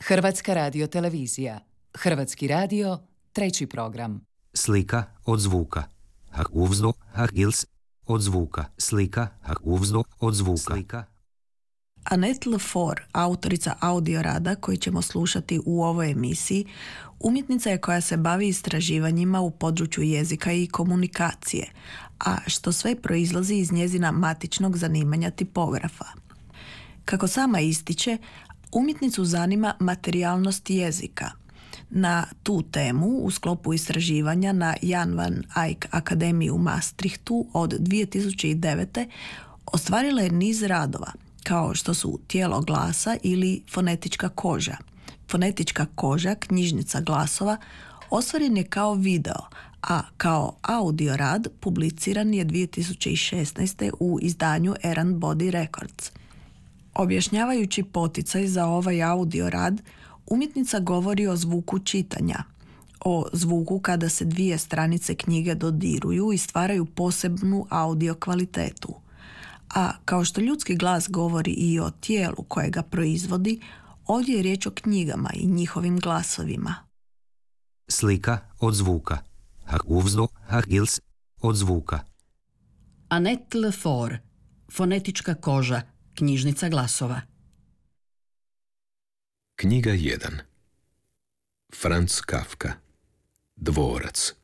Hrvatska radiotelevizija. Hrvatski radio, 3. program. Slika od zvuka. Har uvzdo, har gils od zvuka. Slika, har uvzdo od zvuka. Slika. Annette Lefort, autorica audiorada koji ćemo slušati u ovoj emisiji, umjetnica je koja se bavi istraživanjima u području jezika i komunikacije, a što sve proizlazi iz njezina matičnog zanimanja tipografa. Kako sama ističe, umjetnicu zanima materijalnost jezika. Na tu temu u sklopu istraživanja na Jan van Eyck akademiji u Maastrichtu od 2009. ostvarila je niz radova, kao što su tijelo glasa ili fonetička koža. Fonetička koža, knjižnica glasova, ostvaren je kao video, a kao audio rad publiciran je 2016. u izdanju Errand Body Records. Objašnjavajući poticaj za ovaj audio rad, umjetnica govori o zvuku čitanja, o zvuku kada se dvije stranice knjige dodiruju i stvaraju posebnu audio kvalitetu. A kao što ljudski glas govori i o tijelu koje ga proizvodi, ovdje je riječ o knjigama i njihovim glasovima. Slika od zvuka. Har uvzdo, har gils od zvuka. Annette Lefort, fonetička koža, knjižnica glasova. Knjiga 1. Franz Kafka. Dvorac.